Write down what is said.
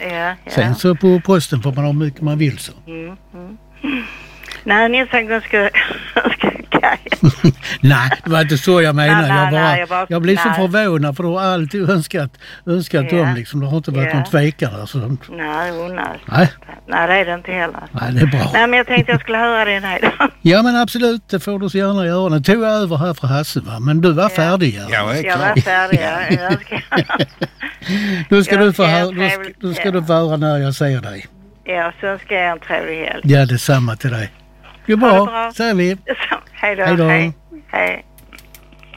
Ja. Sen så på posten får man ha mycket man vill så. Nej, nästa gång ska Nej, det var inte så jag menar. Nej, jag blir så förvånad för du har alltid önskat om liksom. Det har inte varit någon tvekan eller sånt. Nej, Nej, det är det inte heller. Nej, det är bra. Nej, men jag tänkte jag skulle höra det här då. Ja, men absolut, det får du så gärna göra. Nu tog jag över här för Hasse, va? Men du var färdig. Jag var färdig, Nu ska du få höra när jag säger dig. Ja, så ska jag en trevlig helg. Ja, detsamma till dig. Det är bra, säger vi. Hej då. Hej.